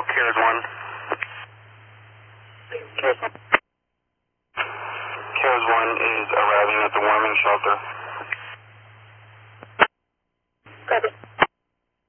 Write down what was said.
Bravo, CARES 1. CARES 1 is arriving at the warming shelter.